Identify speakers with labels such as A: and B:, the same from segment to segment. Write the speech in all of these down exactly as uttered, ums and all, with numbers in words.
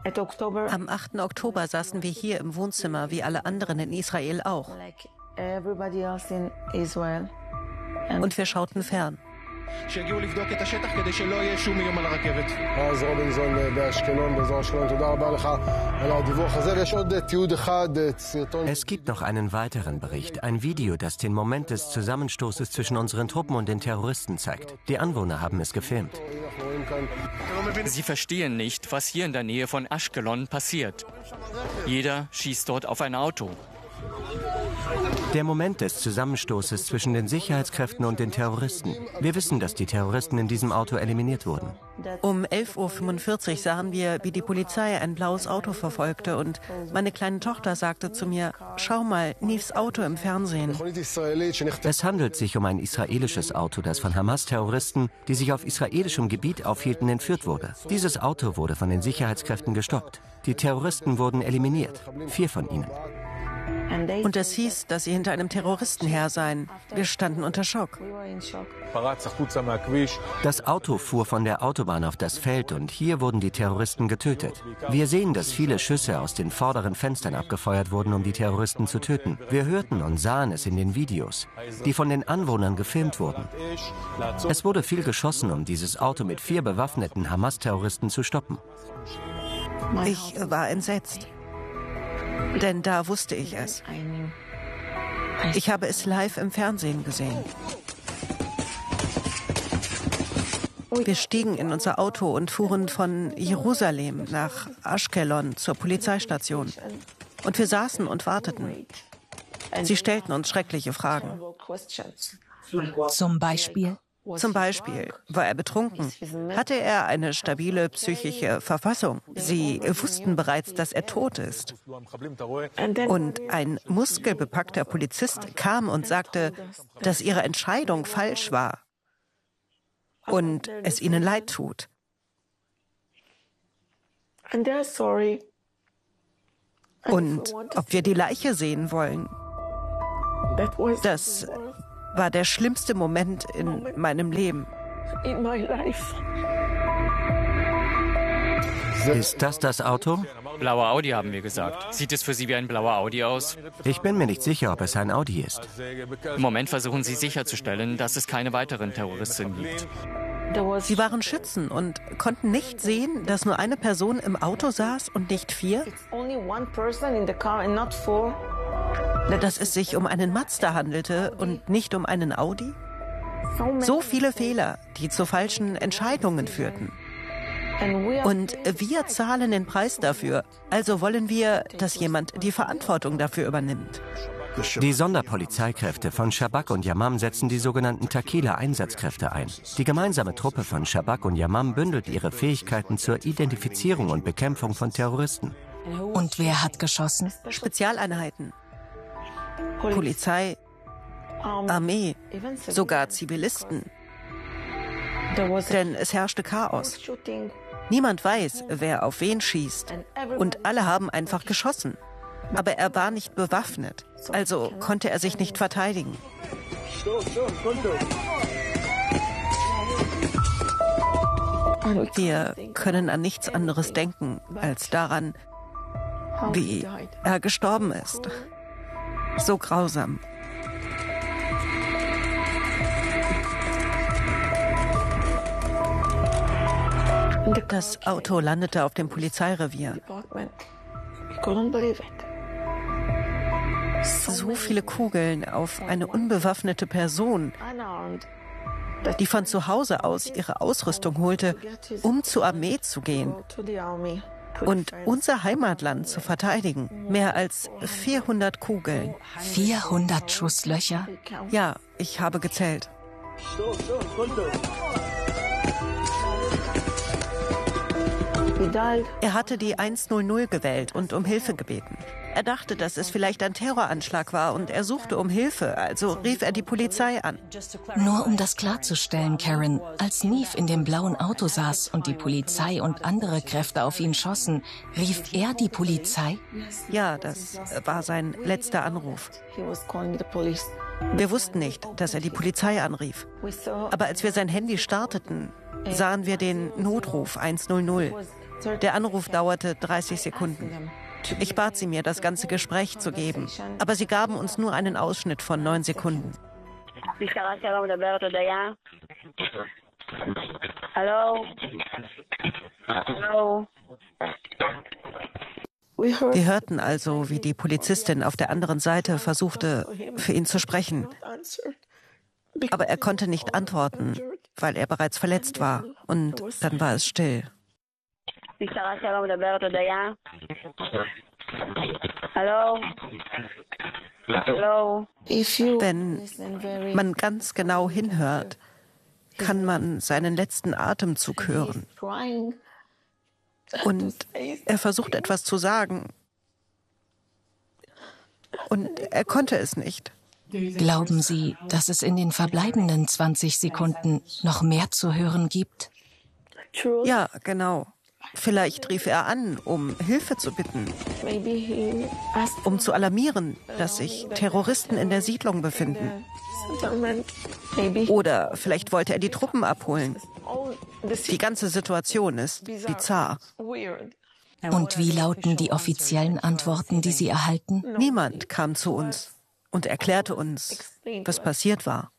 A: Am achten Oktober saßen wir hier im Wohnzimmer, wie alle anderen in Israel auch. Und wir schauten fern.
B: Es gibt noch einen weiteren Bericht, ein Video, das den Moment des Zusammenstoßes zwischen unseren Truppen und den Terroristen zeigt. Die Anwohner haben es gefilmt.
C: Sie verstehen nicht, was hier in der Nähe von Ashkelon passiert. Jeder schießt dort auf ein Auto.
B: Der Moment des Zusammenstoßes zwischen den Sicherheitskräften und den Terroristen. Wir wissen, dass die Terroristen in diesem Auto eliminiert wurden.
A: Um elf Uhr fünfundvierzig sahen wir, wie die Polizei ein blaues Auto verfolgte. Und meine kleine Tochter sagte zu mir, schau mal, Nivs Auto im Fernsehen.
B: Es handelt sich um ein israelisches Auto, das von Hamas-Terroristen, die sich auf israelischem Gebiet aufhielten, entführt wurde. Dieses Auto wurde von den Sicherheitskräften gestoppt. Die Terroristen wurden eliminiert. Vier von ihnen.
A: Und es hieß, dass sie hinter einem Terroristen her seien. Wir standen unter Schock.
B: Das Auto fuhr von der Autobahn auf das Feld und hier wurden die Terroristen getötet. Wir sehen, dass viele Schüsse aus den vorderen Fenstern abgefeuert wurden, um die Terroristen zu töten. Wir hörten und sahen es in den Videos, die von den Anwohnern gefilmt wurden. Es wurde viel geschossen, um dieses Auto mit vier bewaffneten Hamas-Terroristen zu stoppen.
A: Ich war entsetzt. Denn da wusste ich es. Ich habe es live im Fernsehen gesehen. Wir stiegen in unser Auto und fuhren von Jerusalem nach Ashkelon zur Polizeistation. Und wir saßen und warteten. Sie stellten uns schreckliche Fragen.
D: Zum Beispiel?
A: Zum Beispiel, war er betrunken? Hatte er eine stabile psychische Verfassung? Sie wussten bereits, dass er tot ist. Und ein muskelbepackter Polizist kam und sagte, dass ihre Entscheidung falsch war und es ihnen leid tut. Und ob wir die Leiche sehen wollen, das war der schlimmste Moment in meinem Leben.
B: Ist das das Auto?
C: Blauer Audi, haben wir gesagt. Sieht es für Sie wie ein blauer Audi aus?
B: Ich bin mir nicht sicher, ob es ein Audi ist.
C: Im Moment versuchen Sie sicherzustellen, dass es keine weiteren Terroristen gibt.
A: Sie waren Schützen und konnten nicht sehen, dass nur eine Person im Auto saß und nicht vier? Dass es sich um einen Mazda handelte und nicht um einen Audi? So viele Fehler, die zu falschen Entscheidungen führten. Und wir zahlen den Preis dafür. Also wollen wir, dass jemand die Verantwortung dafür übernimmt.
B: Die Sonderpolizeikräfte von Shabak und Yamam setzen die sogenannten Takila-Einsatzkräfte ein. Die gemeinsame Truppe von Shabak und Yamam bündelt ihre Fähigkeiten zur Identifizierung und Bekämpfung von Terroristen.
D: Und wer hat geschossen?
A: Spezialeinheiten. Polizei, Armee, sogar Zivilisten. Denn es herrschte Chaos. Niemand weiß, wer auf wen schießt. Und alle haben einfach geschossen. Aber er war nicht bewaffnet. Also konnte er sich nicht verteidigen. Wir können an nichts anderes denken, als daran, wie er gestorben ist. So grausam. Das Auto landete auf dem Polizeirevier. So viele Kugeln auf eine unbewaffnete Person, die von zu Hause aus ihre Ausrüstung holte, um zur Armee zu gehen und unser Heimatland zu verteidigen. Mehr als vierhundert Kugeln.
D: vierhundert Schusslöcher?
A: Ja, ich habe gezählt. Er hatte die hundertzehn gewählt und um Hilfe gebeten. Er dachte, dass es vielleicht ein Terroranschlag war und er suchte um Hilfe, also rief er die Polizei an.
D: Nur um das klarzustellen, Karen, als Niv in dem blauen Auto saß und die Polizei und andere Kräfte auf ihn schossen, rief er die Polizei?
A: Ja, das war sein letzter Anruf. Wir wussten nicht, dass er die Polizei anrief. Aber als wir sein Handy starteten, sahen wir den Notruf hundertzehn. Der Anruf dauerte dreißig Sekunden. Ich bat sie, mir das ganze Gespräch zu geben, aber sie gaben uns nur einen Ausschnitt von neun Sekunden.
E: Hallo? Hallo?
A: Wir hörten also, wie die Polizistin auf der anderen Seite versuchte, für ihn zu sprechen. Aber er konnte nicht antworten, weil er bereits verletzt war. Und dann war es still.
E: Hallo? Hallo?
A: Wenn man ganz genau hinhört, kann man seinen letzten Atemzug hören. Und er versucht etwas zu sagen. Und er konnte es nicht.
D: Glauben Sie, dass es in den verbleibenden zwanzig Sekunden noch mehr zu hören gibt?
A: Ja, genau. Vielleicht rief er an, um Hilfe zu bitten, um zu alarmieren, dass sich Terroristen in der Siedlung befinden. Oder vielleicht wollte er die Truppen abholen. Die ganze Situation ist bizarr.
D: Und wie lauten die offiziellen Antworten, die Sie erhalten?
A: Niemand kam zu uns und erklärte uns, was passiert war.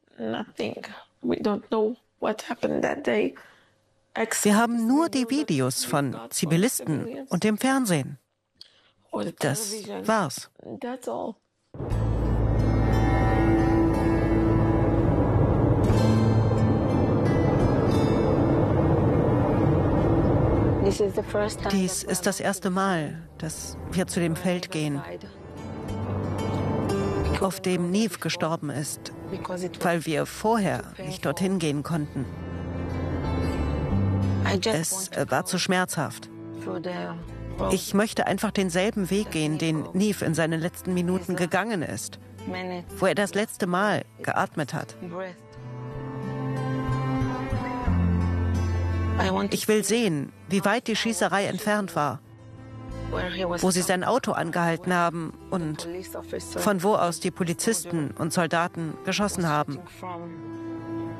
A: Wir haben nur die Videos von Zivilisten und dem Fernsehen. Das war's. Dies ist das erste Mal, dass wir zu dem Feld gehen, auf dem Neve gestorben ist, weil wir vorher nicht dorthin gehen konnten. Es war zu schmerzhaft. Ich möchte einfach denselben Weg gehen, den Neve in seinen letzten Minuten gegangen ist, wo er das letzte Mal geatmet hat. Ich will sehen, wie weit die Schießerei entfernt war, wo sie sein Auto angehalten haben und von wo aus die Polizisten und Soldaten geschossen haben.